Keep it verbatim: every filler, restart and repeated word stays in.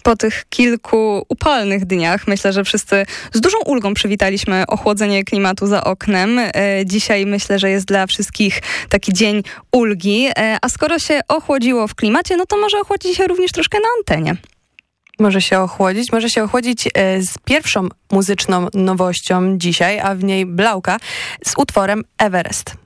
Po tych kilku upalnych dniach myślę, że wszyscy z dużą ulgą przywitaliśmy ochłodzenie klimatu za oknem. Dzisiaj myślę, że jest dla wszystkich taki dzień ulgi. A skoro się ochłodziło w klimacie, no to może ochłodzić się również troszkę na antenie. Może się ochłodzić, może się ochłodzić z pierwszą muzyczną nowością dzisiaj, a w niej Blauka z utworem Everest.